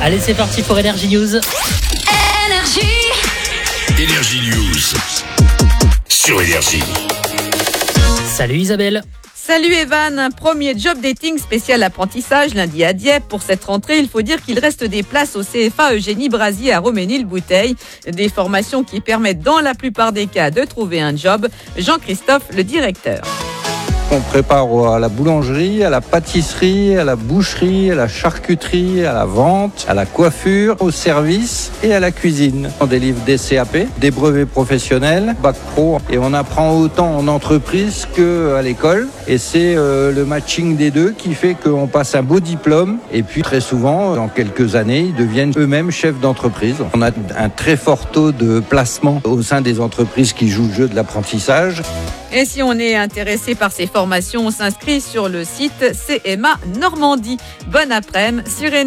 Allez, c'est parti pour Énergie News. Énergie News sur Énergie. Salut Isabelle. Salut Evan, un premier job dating spécial apprentissage lundi à Dieppe. Pour cette rentrée, il faut dire qu'il reste des places au CFA Eugénie Brasier à Roménil-Bouteille. Des formations qui permettent dans la plupart des cas de trouver un job. Jean-Christophe, le directeur. On prépare à la boulangerie, à la pâtisserie, à la boucherie, à la charcuterie, à la vente, à la coiffure, au service et à la cuisine. On délivre des CAP, des brevets professionnels, bac pro, et on apprend autant en entreprise qu'à l'école. Et c'est le matching des deux qui fait qu'on passe un beau diplôme. Et puis très souvent, dans quelques années, ils deviennent eux-mêmes chefs d'entreprise. On a un très fort taux de placement au sein des entreprises qui jouent le jeu de l'apprentissage. Et si on est intéressé par ces formations, on s'inscrit sur le site CMA Normandie. Bon après-midi sur Énergie.